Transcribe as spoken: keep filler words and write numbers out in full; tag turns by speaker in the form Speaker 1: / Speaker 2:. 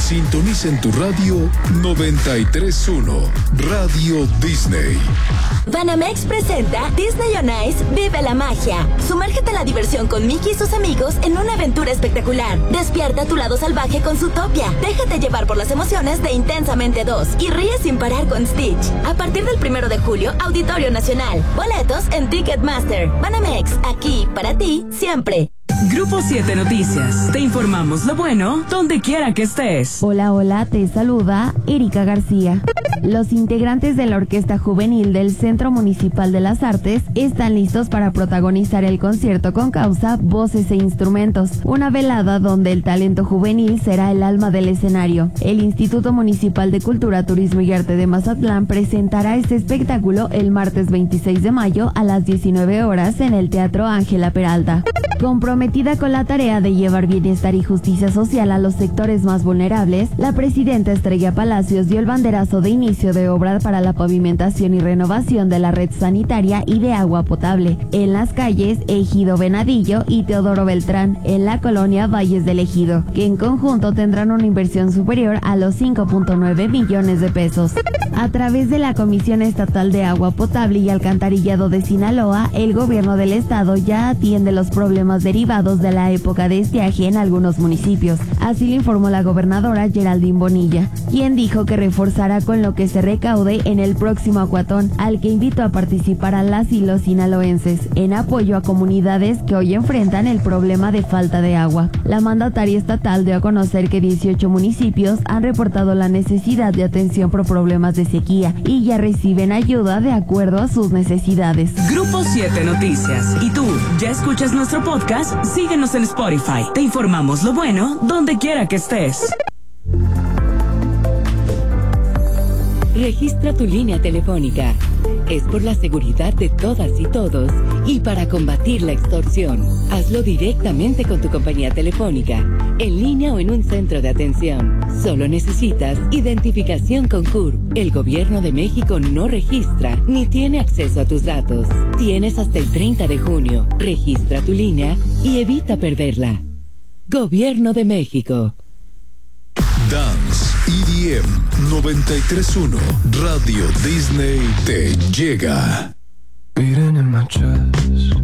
Speaker 1: Sintoniza en tu radio noventa y tres punto uno, Radio Disney.
Speaker 2: Banamex presenta Disney on Ice Vive la Magia. Sumérgete a la diversión con Mickey y sus amigos en una aventura espectacular. Despierta tu lado salvaje con Zootopia. Déjate llevar por las emociones de Intensamente dos y ríe sin parar con Stitch. A partir del primero de julio, Auditorio Nacional. Boletos en Ticketmaster. Banamex, aquí para ti siempre.
Speaker 3: Grupo siete Noticias. Te informamos lo bueno donde quiera que estés.
Speaker 4: Hola, hola, te saluda Erika García. Los integrantes de la Orquesta Juvenil del Centro Municipal de las Artes están listos para protagonizar el concierto con causa Voces e Instrumentos, una velada donde el talento juvenil será el alma del escenario. El Instituto Municipal de Cultura, Turismo y Arte de Mazatlán presentará este espectáculo el martes veintiséis de mayo a las diecinueve horas en el Teatro Ángela Peralta. Comprometida con la tarea de llevar bienestar y justicia social a los sectores más vulnerables, la presidenta Estrella Palacios dio el banderazo de inicio de obra para la pavimentación y renovación de la red sanitaria y de agua potable en las calles Ejido Venadillo y Teodoro Beltrán, en la colonia Valles del Ejido, que en conjunto tendrán una inversión superior a los cinco punto nueve millones de pesos. A través de la Comisión Estatal de Agua Potable y Alcantarillado de Sinaloa, el gobierno del estado ya atiende los problemas derivados de la época de estiaje en algunos municipios. Así lo informó la gobernadora Geraldine Bonilla, quien dijo que reforzará con lo que se recaude en el próximo acuatón, al que invitó a participar a las y los sinaloenses, en apoyo a comunidades que hoy enfrentan el problema de falta de agua. La mandataria estatal dio a conocer que dieciocho municipios han reportado la necesidad de atención por problemas de sequía y ya reciben ayuda de acuerdo a sus necesidades.
Speaker 3: Grupo siete Noticias. ¿Y tú, ya escuchas nuestro podcast? Síguenos en Spotify. Te informamos lo bueno donde quiera que estés.
Speaker 5: Registra tu línea telefónica. Es por la seguridad de todas y todos y para combatir la extorsión. Hazlo directamente con tu compañía telefónica, en línea o en un centro de atención. Solo necesitas identificación con C U R P. El Gobierno de México no registra ni tiene acceso a tus datos. Tienes hasta el treinta de junio. Registra tu línea y evita perderla. Gobierno de México.
Speaker 1: Dance E D M noventa y tres punto uno, Radio Disney te llega.
Speaker 6: Beating in my chest,